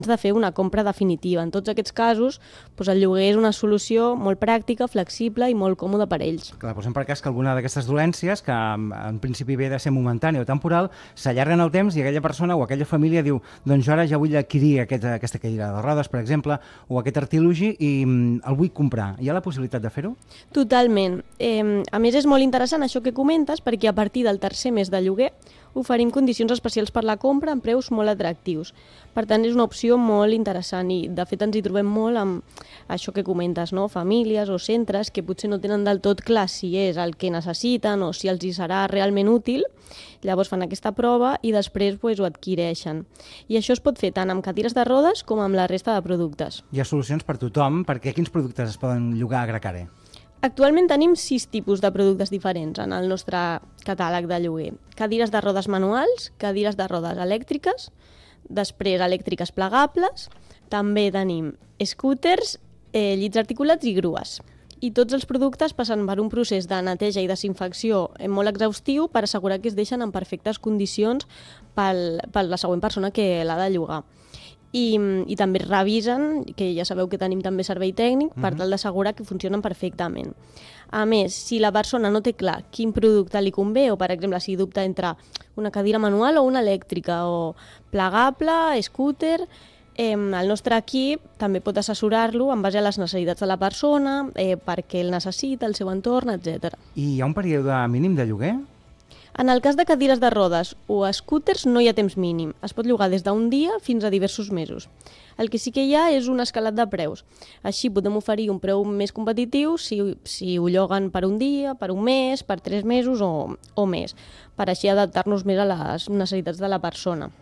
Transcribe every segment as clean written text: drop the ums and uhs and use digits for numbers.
de fer una compra definitiva. En tots aquests casos, el lloguer és una solució molt pràctica, flexible i molt còmoda per a ells. Clar, posem per cas que alguna d'aquestes dolències, que en principi ve de ser momentània o temporal, s'allarguen el temps i aquella persona o aquella família diu doncs jo ara ja vull adquirir aquesta cadira de rodes, per exemple, o aquest artilugi i el vull comprar. Hi ha la possibilitat de fer-ho? Totalment. A més, és molt interessant això que comentes perquè a partir del tercer mes de lloguer oferim condicions especials per la compra amb preus molt atractius. Per tant, és una opció molt interessant i, de fet, ens hi trobem molt amb això que comentes, no? Famílies o centres que potser no tenen del tot clar si és el que necessiten o si els hi serà realment útil. Llavors fan aquesta prova i després ho adquireixen. I això es pot fer tant amb cadires de rodes com amb la resta de productes. Hi ha solucions per tothom, perquè quins productes es poden llogar a Gracare? Actualment tenim 6 tipus de productes diferents en el nostre catàleg de lloguer. Cadires de rodes manuals, cadires de rodes elèctriques, després elèctriques plegables, també tenim scooters, llits articulats i grues. I tots els productes passen per un procés de neteja i desinfecció molt exhaustiu per assegurar que es deixen en perfectes condicions per la següent persona que l'ha de llogar. I també revisen, que ja sabeu que tenim també servei tècnic, per tal d'assegurar que funcionen perfectament. A més, si la persona no té clar quin producte li convé, o per exemple si dubta entre una cadira manual o una elèctrica, o plegable, scooter, el nostre equip també pot assessorar-lo en base a les necessitats de la persona, per què el necessita, el seu entorn, etc. I hi ha un període mínim de lloguer? En el cas de cadires de rodes o scooters no hi ha temps mínim. Es pot llogar des d'un dia fins a diversos mesos. El que sí que hi ha és un escalat de preus. Així podem oferir un preu més competitiu si ho lloguen per un dia, per un mes, per 3 mesos o més, per així adaptar-nos més a les necessitats de la persona.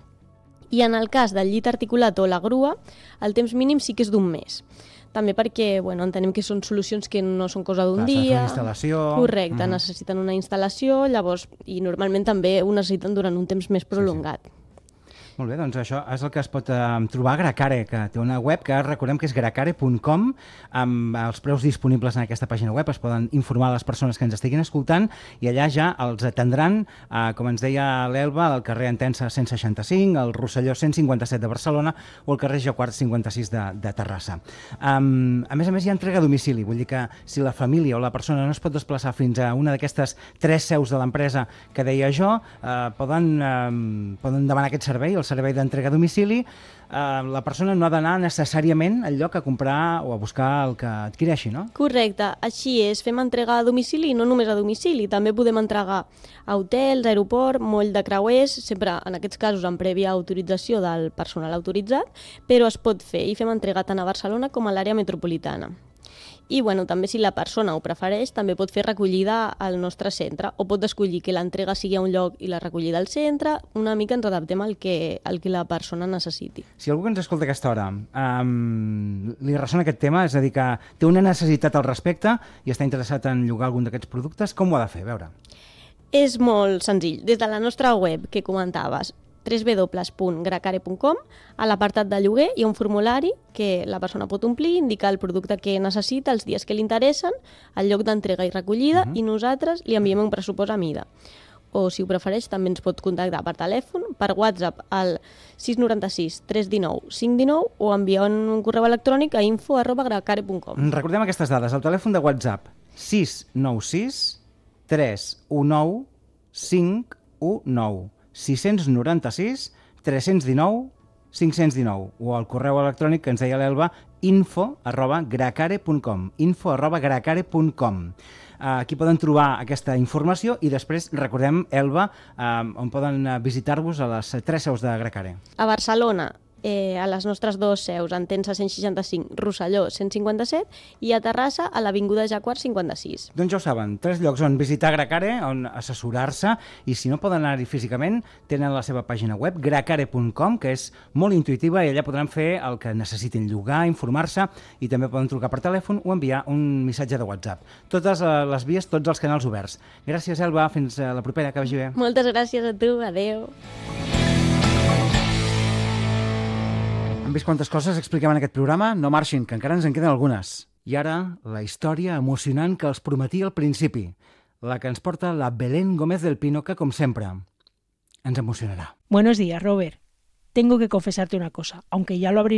I en el cas del llit articulat o la grua, el temps mínim sí que és d'un mes. També perquè entenem que són solucions que no són cosa d'un dia. S'ha de fer una instal·lació. Correcte, necessiten una instal·lació, i normalment també ho necessiten durant un temps més prolongat. Sí. Molt bé, doncs això és el que es pot trobar a Gracare, que té una web que recordem que és gracare.com, amb els preus disponibles en aquesta pàgina web. Es poden informar les persones que ens estiguin escoltant i allà ja els atendran, com ens deia l'Elba, al carrer Entença 165, al Rosselló 157 de Barcelona o al carrer Jacquard 56 de Terrassa. A més, hi ha entrega a domicili, vull dir que si la família o la persona no es pot desplaçar fins a una d'aquestes 3 seus de l'empresa que deia jo, poden demanar aquest servei, el servei d'entrega a domicili. La persona no ha d'anar necessàriament al lloc a comprar o a buscar el que adquireixi, no? Correcte, així és. Fem entrega a domicili i no només a domicili. També podem entregar a hotels, aeroport, moll de creuers, sempre en aquests casos amb prèvia autorització del personal autoritzat, però es pot fer i fem entrega tant a Barcelona com a l'àrea metropolitana. I també si la persona ho prefereix, també pot fer recollida al nostre centre o pot escollir que l'entrega sigui a un lloc i la recollida al centre. Una mica ens adaptem al que la persona necessiti. Si algú que ens escolta a aquesta hora li ressona aquest tema, és a dir, que té una necessitat al respecte i està interessat en llogar algun d'aquests productes, com ho ha de fer? A veure. És molt senzill. Des de la nostra web que comentaves, www.gracare.com, a l'apartat de lloguer hi ha un formulari que la persona pot omplir, indicar el producte que necessita, els dies que li interessen, el lloc d'entrega i recollida, i nosaltres li enviem un pressupost a mida. O, si ho prefereix, també ens pot contactar per telèfon, per WhatsApp al 696 319 519 o enviant un correu electrònic a info@gracare.com. Recordem aquestes dades. El telèfon de WhatsApp 696 319 519. 696 319 519 o el correu electrònic que ens deia l'Elba, info@gracare.com, info@gracare.com. Aquí poden trobar aquesta informació i després, recordem, Elba, on poden visitar-vos a les 3 seus de Gracare. A Barcelona, a les nostres 2 seus, Entença 165, Rosselló 157 i a Terrassa a l'Avinguda Jacquard 56. Doncs ja ho saben, 3 llocs on visitar Gracare, on assessorar-se, i si no poden anar-hi físicament, tenen la seva pàgina web, gracare.com, que és molt intuïtiva i allà podran fer el que necessitin, llogar, informar-se, i també poden trucar per telèfon o enviar un missatge de WhatsApp. Totes les vies, tots els canals oberts. Gràcies, Elba, fins a la propera, que vagi bé. Moltes gràcies a tu, adeu. Han vist quantes coses expliquem en aquest programa? No marxin, que encara ens en queden algunes. I ara, la història emocionant que els prometia al principi, la que ens porta la Belén Gómez del Pino, que, com sempre, ens emocionarà. Buenos días, Robert. tengo que confesarte una cosa, aunque ya lo habréis